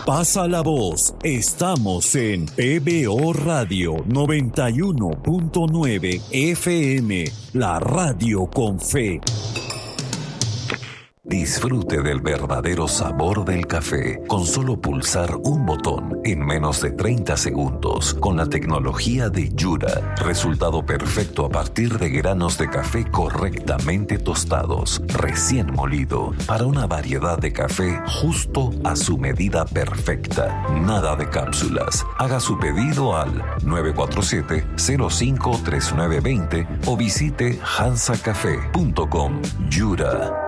Pasa la voz. Estamos en PBO Radio 91.9 FM, la radio con fe. Disfrute del verdadero sabor del café con solo pulsar un botón en menos de 30 segundos con la tecnología de Yura. Resultado perfecto a partir de granos de café correctamente tostados, recién molido, para una variedad de café justo a su medida perfecta. Nada de cápsulas. Haga su pedido al 947-053920 o visite hansacafé.com. Yura.